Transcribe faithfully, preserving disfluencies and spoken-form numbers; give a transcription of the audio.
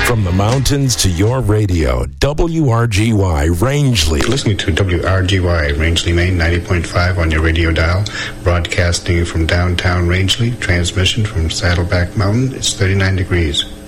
From the mountains to your radio, W R G Y Rangeley. Listening to W R G Y Rangeley, Maine, ninety point five on your radio dial. Broadcasting from downtown Rangeley. Transmission from Saddleback Mountain. It's thirty-nine degrees.